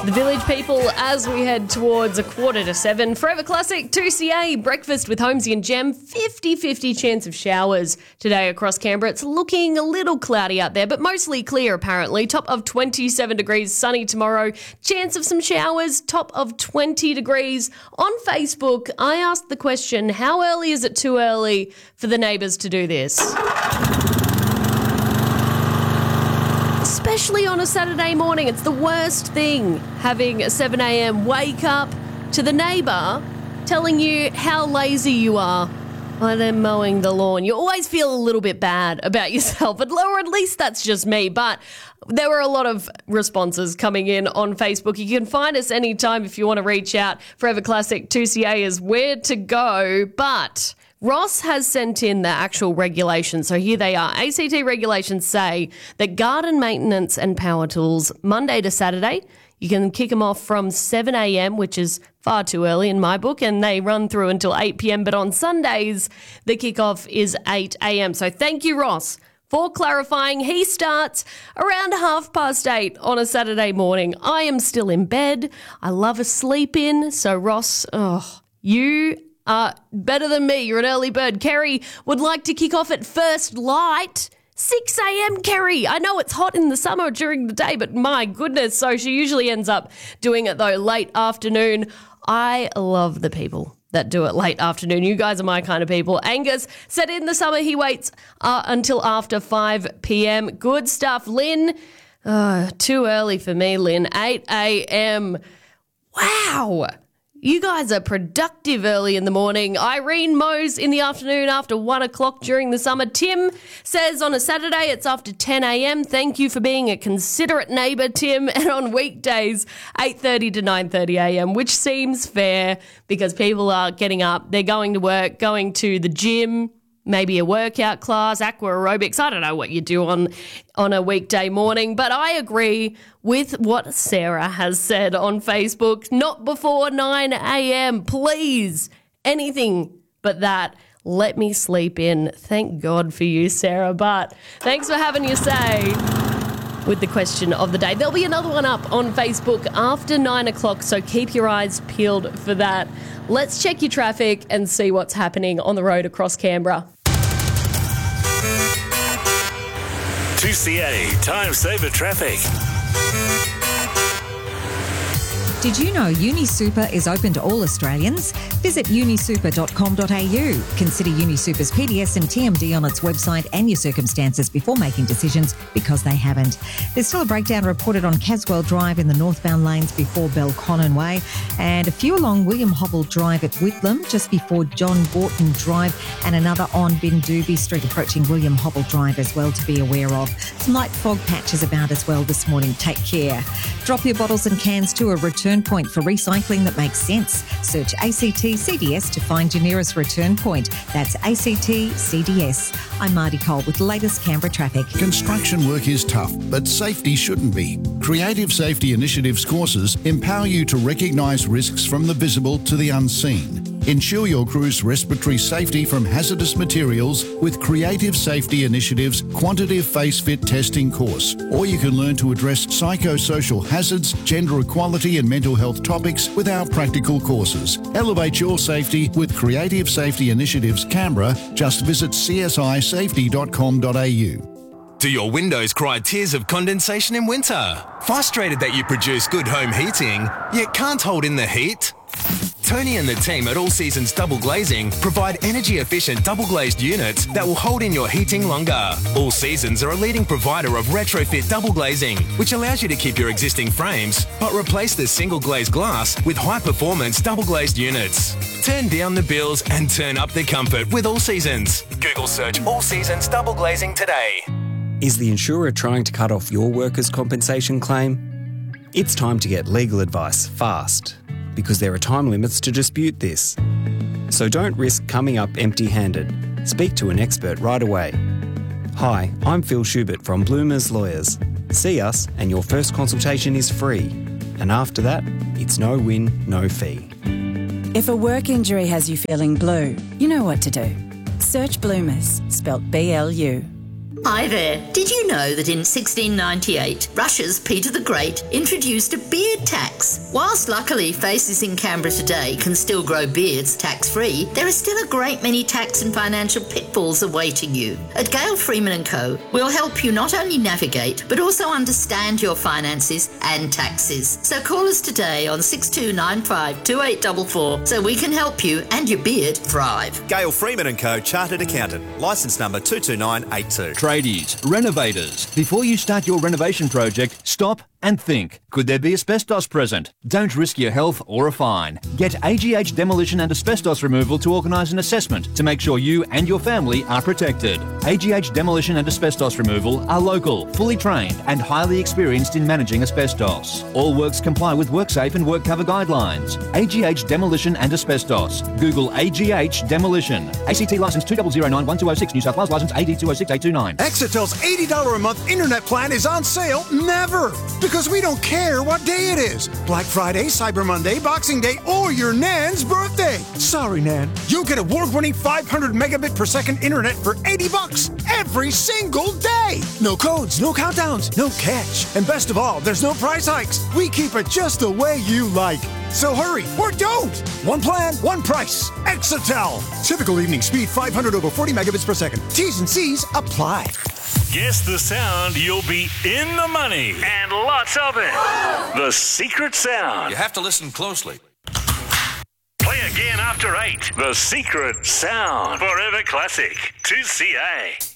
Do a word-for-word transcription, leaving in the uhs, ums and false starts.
The Village People as we head towards a quarter to seven. Forever Classic, two C A, breakfast with Holmesy and Gem, fifty-fifty chance of showers today across Canberra. It's looking a little cloudy out there, but mostly clear apparently. Top of twenty-seven degrees, sunny tomorrow. Chance of some showers, top of twenty degrees. On Facebook, I asked the question, how early is it too early for the neighbours to do this? Especially on a Saturday morning. It's the worst thing, having a seven a.m. wake up to the neighbour telling you how lazy you are by them mowing the lawn. You always feel a little bit bad about yourself, or at least that's just me. But there were a lot of responses coming in on Facebook. You can find us anytime if you want to reach out. Forever Classic two C A is where to go, but Ross has sent in the actual regulations. So here they are. A C T regulations say that garden maintenance and power tools, Monday to Saturday, you can kick them off from seven a.m., which is far too early in my book, and they run through until eight p.m. But on Sundays, the kickoff is eight a.m. So thank you, Ross, for clarifying. He starts around half past eight on a Saturday morning. I am still in bed. I love a sleep in. So Ross, oh, you Uh, better than me. You're an early bird. Kerry would like to kick off at first light. six a.m. Kerry. I know it's hot in the summer during the day, but my goodness. So she usually ends up doing it, though, late afternoon. I love the people that do it late afternoon. You guys are my kind of people. Angus said in the summer he waits uh, until after five p.m. Good stuff. Lynn, uh, too early for me, Lynn. eight a.m. Wow. You guys are productive early in the morning. Irene mows in the afternoon after one o'clock during the summer. Tim says on a Saturday it's after ten a.m. Thank you for being a considerate neighbour, Tim. And on weekdays, eight thirty to nine thirty a.m., which seems fair because people are getting up, they're going to work, going to the gym, maybe a workout class, aqua aerobics. I don't know what you do on, on a weekday morning, but I agree with what Sarah has said on Facebook. Not before nine a.m. Please, anything but that. Let me sleep in. Thank God for you, Sarah. But thanks for having your say with the question of the day. There'll be another one up on Facebook after nine o'clock, so keep your eyes peeled for that. Let's check your traffic and see what's happening on the road across Canberra. two C A Time Saver Traffic. Did you know UniSuper is open to all Australians? Visit unisuper dot com dot a u. Consider UniSuper's P D S and T M D on its website and your circumstances before making decisions, because they haven't. There's still a breakdown reported on Caswell Drive in the northbound lanes before Belconnen Way, and a few along William Hobble Drive at Whitlam just before John Gorton Drive, and another on Bindubi Street approaching William Hobble Drive as well to be aware of. Some light fog patches about as well this morning. Take care. Drop your bottles and cans to a return point for recycling that makes sense. Search A C T C D S to find your nearest return point. That's A C T C D S. I'm Marty Cole with the latest Canberra traffic. Construction work is tough, but safety shouldn't be. Creative Safety Initiatives courses empower you to recognise risks from the visible to the unseen. Ensure your crew's respiratory safety from hazardous materials with Creative Safety Initiatives Quantitative Face Fit Testing course. Or you can learn to address psychosocial hazards, gender equality and mental health topics with our practical courses. Elevate your safety with Creative Safety Initiatives Canberra. Just visit c s i safety dot com dot a u. Do your windows cry tears of condensation in winter? Frustrated that you produce good home heating, yet can't hold in the heat? Tony and the team at All Seasons Double Glazing provide energy-efficient double-glazed units that will hold in your heating longer. All Seasons are a leading provider of retrofit double glazing, which allows you to keep your existing frames, but replace the single-glazed glass with high-performance double-glazed units. Turn down the bills and turn up the comfort with All Seasons. Google search All Seasons Double Glazing today. Is the insurer trying to cut off your workers' compensation claim? It's time to get legal advice fast, because there are time limits to dispute this. So don't risk coming up empty-handed. Speak to an expert right away. Hi, I'm Phil Schubert from Bloomers Lawyers. See us and your first consultation is free. And after that, it's no win, no fee. If a work injury has you feeling blue, you know what to do. Search Bloomers, spelt B L U. Hi there. Did you know that in sixteen ninety-eight, Russia's Peter the Great introduced a beard tax? Whilst luckily faces in Canberra today can still grow beards tax-free, there are still a great many tax and financial pitfalls awaiting you. At Gale Freeman and Co, we'll help you not only navigate, but also understand your finances and taxes. So call us today on six two nine five, two eight four four so we can help you and your beard thrive. Gale Freeman and Co, Chartered Accountant, licence number two two nine eight two. Tradies, renovators. Before you start your renovation project, stop and think. Could there be asbestos present? Don't risk your health or a fine. Get A G H Demolition and Asbestos Removal to organise an assessment to make sure you and your family are protected. A G H Demolition and Asbestos Removal are local, fully trained and highly experienced in managing asbestos. All works comply with WorkSafe and WorkCover guidelines. A G H Demolition and Asbestos. Google A G H Demolition. A C T licence two zero zero nine one two zero six, New South Wales licence A D two zero six eight two nine. Exetel's eighty dollars a month internet plan is on sale never, because we don't care what day it is. Black Friday, Cyber Monday, Boxing Day, or your Nan's birthday. Sorry, Nan. You get award-winning five hundred megabit per second internet for eighty bucks every single day. No codes, no countdowns, no catch. And best of all, there's no price hikes. We keep it just the way you like. So hurry, or don't. One plan, one price. Exetel. Typical evening speed five hundred over forty megabits per second. T's and C's apply. Guess the sound, you'll be in the money. And lots of it. The secret sound. You have to listen closely. Play again after eight. The secret sound. Forever classic. two C A.